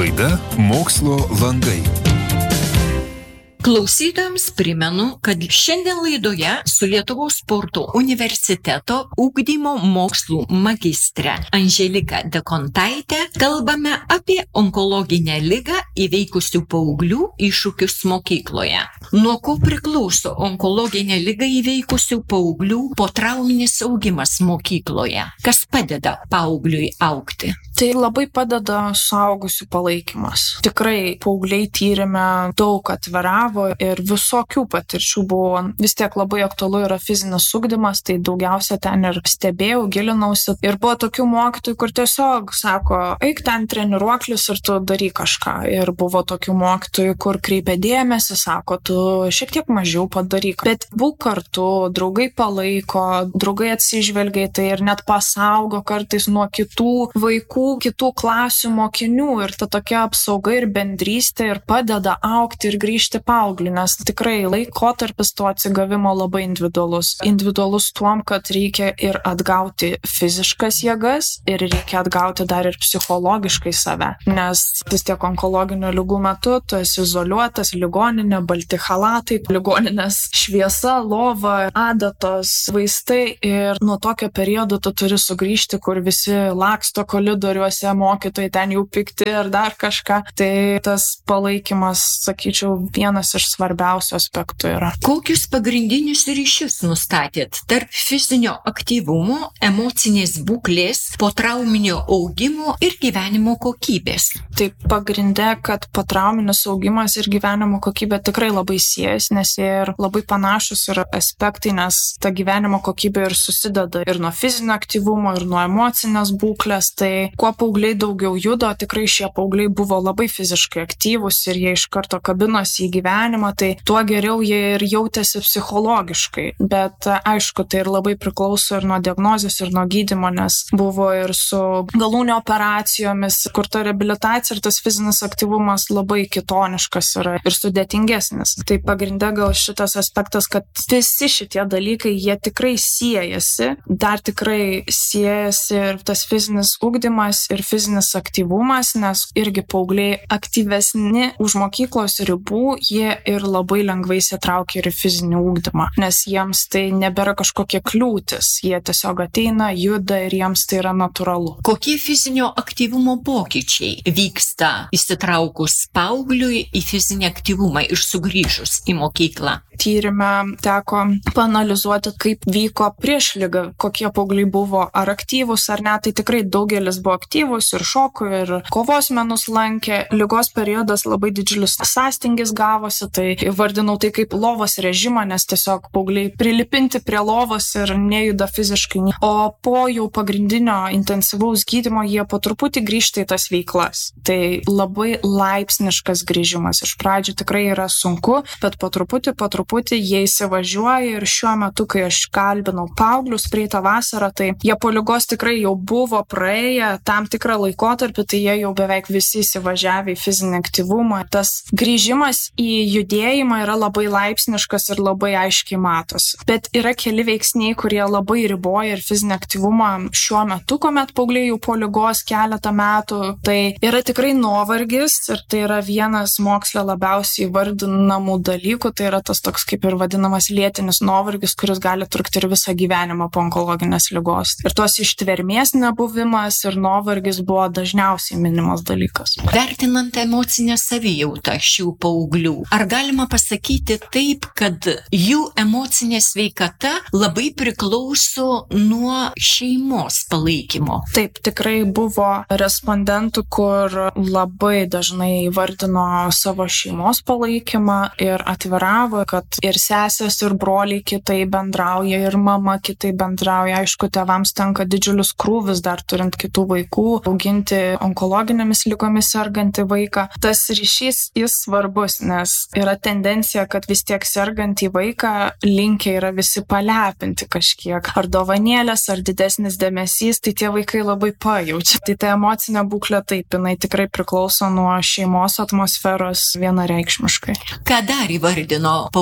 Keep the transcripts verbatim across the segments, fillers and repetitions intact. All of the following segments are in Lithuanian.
Laida Mokslo langai. Klausytojams primenu, kad šiandien laidoje su Lietuvos sporto universiteto ugdymo mokslų magistre Anželika Dekontaite kalbame apie onkologinę ligą įveikusių paauglių iššūkius mokykloje. Nuo ko priklauso onkologinę ligą įveikusių paauglių potrauminis augimas mokykloje? Kas padeda paaugliui augti? Tai labai padeda suaugusių palaikymas. Tikrai paaugliai tyrime daug atviravo ir visokių patirčių buvo. Vis tiek labai aktualu yra fizinis ugdymas, tai daugiausia ten ir stebėjau, gilinausi. Ir buvo tokių mokytojų, kur tiesiog sako, eik ten treniruoklis ir tu daryk kažką. Ir buvo tokių mokytojų, kur kreipia dėmesį, sako, tu šiek tiek mažiau padaryk. Bet būk kartu, draugai palaiko, draugai atsižvelgia, tai ir net pasaugo kartais nuo kitų vaikų, kitų klasių mokinių, ir ta tokia apsauga ir bendrystė ir padeda augti ir grįžti paauglį, nes tikrai laikotarpis to atsigavimo labai individualus. Individualus tuom, kad reikia ir atgauti fiziškas jėgas ir reikia atgauti dar ir psichologiškai save, nes vis tiek onkologinių ligų metu tu esi izoliuotas, ligoninė, balti chalatai, ligoninės šviesa, lova, adatos, vaistai, ir nuo tokio periodo tu turi sugrįžti, kur visi laksto koridoriuose, mokytojai ten jau pikti ir dar kažką. Tai tas palaikymas, sakyčiau, vienas iš svarbiausių aspektų yra. Kokius pagrindinius ryšius nustatėt tarp fizinio aktyvumo, emocinės būklės, potrauminio augimo ir gyvenimo kokybės? Tai pagrinde, kad potrauminis augimas ir gyvenimo kokybė tikrai labai siejas, nes jie ir labai panašus yra aspektai, nes ta gyvenimo kokybė ir susideda ir nuo fizinio aktyvumo, ir nuo emocinės būklės. Tai kuo paaugliai daugiau judo, tikrai šie paaugliai buvo labai fiziškai aktyvūs ir jie iš karto kabinosi į gyvenimą, tai tuo geriau jie ir jautėsi psichologiškai. Bet aišku, tai ir labai priklauso ir nuo diagnozės, ir nuo gydymo, nes buvo ir su galūnio operacijomis, kur ta reabilitacija ir tas fizinis aktyvumas labai kitoniškas yra ir sudėtingesnis. Tai pagrinde gal šitas aspektas, kad visi šitie dalykai, jie tikrai siejasi, dar tikrai siejasi ir tas fizinis ugdymas ir fizinis aktyvumas, nes irgi paaugliai aktyvesni už mokyklos ribų, jie ir labai lengvai įsitraukia ir į fizinį ugdymą, nes jiems tai nebėra kažkokie kliūtis, jie tiesiog ateina, juda ir jiems tai yra natūralu. Kokie fizinio aktyvumo pokyčiai vyksta įsitraukus paaugliui į fizinį aktyvumą ir sugrįžus į mokyklą? Tyrime teko paanalizuoti, kaip vyko prieš ligą, kokie paaugliai buvo, ar aktyvūs ar ne, tai tikrai daugelis buvo aktyvūs ir šoko, ir kovos menus lankė. Ligos periodas labai didžiulis sąstingis gavosi, tai vardinau tai kaip lovos režimą, nes tiesiog paaugliai prilipinti prie lovos ir nejuda fiziškai. O po jau pagrindinio intensyvaus gydymo jie po truputį grįžta į tas veiklas. Tai labai laipsniškas grįžimas. Iš pradžių tikrai yra sunku, bet po truputį, po truputį jie įsivažiuoja, ir šiuo metu, kai aš kalbinau paauglius praeitą vasarą, tai jie po ligos tikrai jau buvo praėję tam tikrą laikotarpį, tai jie jau beveik visi įsivažiavę į fizinį aktyvumą. Tas grįžimas į judėjimą yra labai laipsniškas ir labai aiškiai matosi. Bet yra keli veiksniai, kurie labai riboja ir fizinį aktyvumą šiuo metu, kuomet paaugliai jau po ligos keletą metų. Tai yra tikrai nuovargis, ir tai yra vienas moksle labiausiai įvardinamų dalykų, tai yra tas toks kaip ir vadinamas lėtinis nuovargis, kuris gali trukti ir visą gyvenimą po onkologinės ligos. Ir tos ištvermės nebuvimas ir nuovargis buvo dažniausiai minimas dalykas. Vertinant emocinę savijautą šių paauglių, ar galima pasakyti taip, kad jų emocinė sveikata labai priklauso nuo šeimos palaikymo? Taip, tikrai buvo respondentų, kur labai dažnai įvardino savo šeimos palaikymą ir atviravo, kad ir sesės, ir broliai kitai bendrauja, ir mama kitai bendrauja. Aišku, tėvams tenka didžiulis krūvis dar turint kitų vaikų, auginti onkologinėmis ligomis sergantį vaiką. Tas ryšys jis svarbus, nes yra tendencija, kad vis tiek sergantį vaiką linkę yra visi palepinti kažkiek. Ar dovanėlės, ar didesnis dėmesys, tai tie vaikai labai pajaučia. Tai ta emocinė būklė taip, jinai tikrai priklauso nuo šeimos atmosferos vienareikšmiškai. Ką dar įvardino paaugliai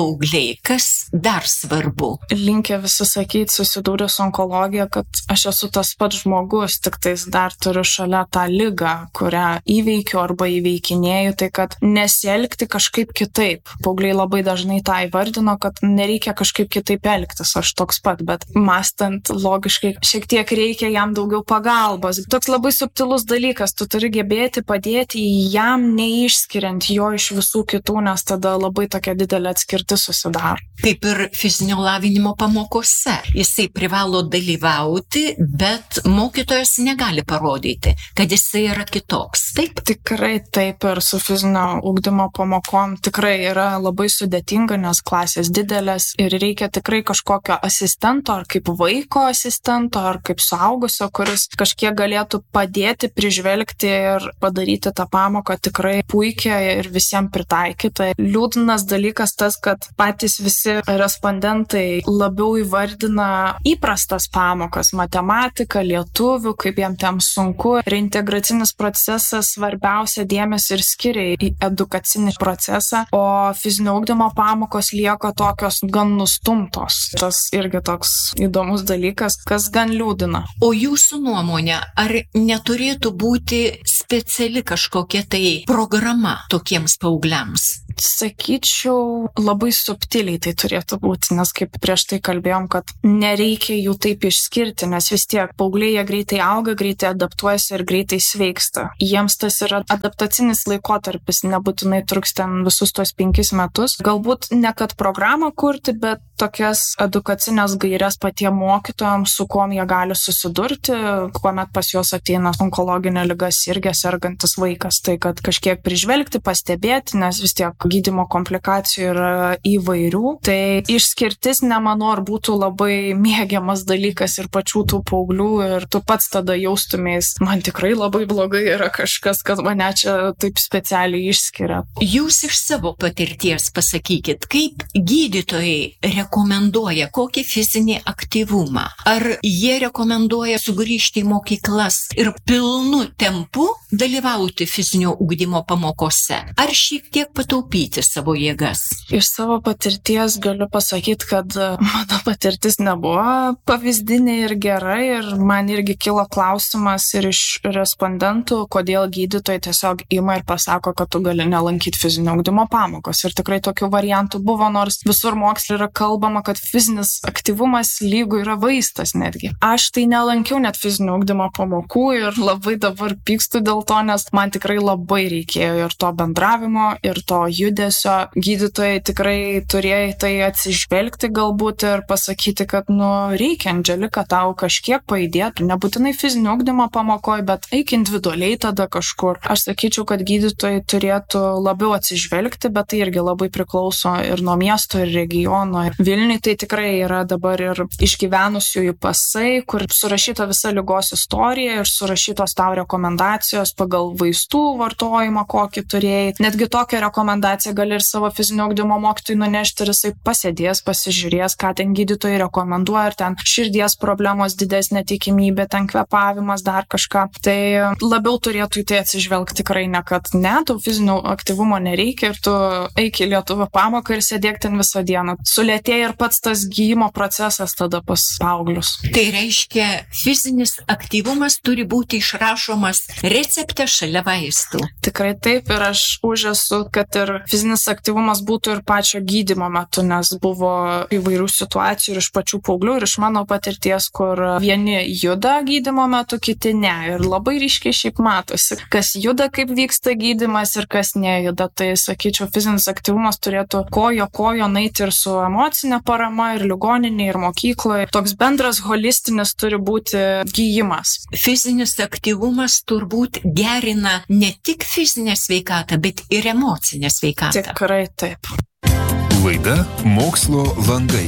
paaugliai, kas dar svarbu? Linkę visi sakyti, susidūrę su onkologija, kad aš esu tas pats žmogus, tik tais dar turiu šalia tą ligą, kurią įveikiu arba įveikinėju, tai kad nesielgti kažkaip kitaip. Paaugliai labai dažnai tą įvardino, kad nereikia kažkaip kitaip elgtis, aš toks pat, bet mąstant logiškai šiek tiek reikia jam daugiau pagalbos. Toks labai subtilus dalykas, tu turi gebėti padėti jam, neišskiriant jo iš visų kitų, nes tada labai tokia didelė atskirtis susidaro. Kaip ir fizinio lavinimo pamokose. Jisai privalo dalyvauti, bet mokytojas negali parodyti, kad jisai yra kitoks. Taip? Tikrai taip, ir su fizinio ugdymo pamokom tikrai yra labai sudėtinga, nes klasės didelės ir reikia tikrai kažkokio asistento, ar kaip vaiko asistento, ar kaip suaugusio, kuris kažkiek galėtų padėti, prižvelgti ir padaryti tą pamoką tikrai puikiai ir visiems pritaikytą. Liūdnas dalykas tas, kad patys visi respondentai labiau įvardina įprastas pamokas, matematiką, lietuvių, kaip jam ten sunku. Reintegracinis procesas svarbiausia dėmesį ir skiria į edukacinį procesą, o fizinio ugdymo pamokos lieka tokios gan nustumtos. Tas irgi toks įdomus dalykas, kas gan liūdina. O jūsų nuomonė, ar neturėtų būti speciali kažkokia tai programa tokiems paaugliams? Sakyčiau, labai subtiliai tai turėtų būti, nes kaip prieš tai kalbėjom, kad nereikia jų taip išskirti, nes vis tiek paaugliai jie greitai auga, greitai adaptuojasi ir greitai sveiksta. Jiems tas yra adaptacinis laikotarpis, nebūtinai truks ten visus tos penkis metus. Galbūt ne kad programą kurti, bet tokias edukacinės gairias patiem mokytojams, su kuom jie gali susidurti, kuomet pas juos ateina onkologinė liga sirgęs sergantis vaikas. Tai kad kažkiek prižvelgti, pastebėti, nes vis tiek gydymo komplikacijų yra įvairių. Tai išskirtis, nemanau, ar būtų labai mėgiamas dalykas ir pačių tų paauglių, ir tu pats tada jaustumės, man tikrai labai blogai yra kažkas, kad mane čia taip specialiai išskiria. Jūs iš savo patirties pasakykit, kaip gydytojai rekomenduoja kokį fizinį aktyvumą? Ar jie rekomenduoja sugrįžti į mokyklas ir pilnu tempu dalyvauti fizinio ugdymo pamokose? Ar šiek tiek pataupyti savo jėgas? Iš savo patirties galiu pasakyti, kad mano patirtis nebuvo pavyzdinė ir gera, ir man irgi kilo klausimas ir iš respondentų, kodėl gydytojai tiesiog ima ir pasako, kad tu gali nelankyti fizinio ugdymo pamokos. Ir tikrai tokių variantų buvo, nors visur moksle yra kalbama, kad fizinis aktyvumas lygų yra vaistas netgi. Aš tai nelankiau net fizinio ugdymo pamokų ir labai dabar pykstu dėl to, nes man tikrai labai reikėjo ir to bendravimo, ir to judesio. Gydytojai tikrai turėjo tai atsižvelgti galbūt ir pasakyti, kad nu reikia, Andželika, tau kažkiek pajudėti, nebūtinai fizinio ugdymo pamokoje, bet eik individualiai tada kažkur. Aš sakyčiau, kad gydytojai turėtų labiau atsižvelgti, bet tai irgi labai priklauso ir nuo miesto, ir regiono. Vilniui tai tikrai yra dabar ir išgyvenusiųjų pasai, kur surašyta visa ligos istorija ir surašytos tau rekomendacijos pagal vaistų vartojimą, kokį turėjai. Netgi tokią rekomendaciją gali ir savo fizinio ugdymo mokytojui nunešti ir jisai pasėdės, pasižiūrės, ką ten gydytojai rekomenduoja, ir ten širdies problemos didesnė tikimybė, ten kvėpavimas, dar kažką. Tai labiau turėtų į tai atsižvelgti tikrai, ne kad ne, tau fizinio aktyvumo nereikia ir tu eik į lietuvių pamoką ir sėdėk ten visą dieną. Sulėtėja ir pats tas gydymo procesas tada pas paauglius. Tai reiškia, fizinis aktyvumas turi būti išrašomas recepte šalia vaistų. Tikrai taip, ir aš už esu, kad ir fizinis aktyvumas būtų ir pačio gydymo metu, nes buvo įvairių situacijų ir iš pačių paauglių, ir iš mano patirties, kur vieni juda gydymo metu, kiti ne. Ir labai ryškiai šiaip matosi, kas juda, kaip vyksta gydymas ir kas nejuda. Tai sakyčiau, fizinis aktyvumas turėtų kojo kojo naiti ir su emocinė parama, ir ligoninėje, ir mokykloje. Toks bendras holistinis turi būti gydymas. Fizinis aktyvumas turbūt gerina ne tik fizinę sveikatą, bet ir emocinę sveikatą. Tikrai taip. Laida Mokslo langai.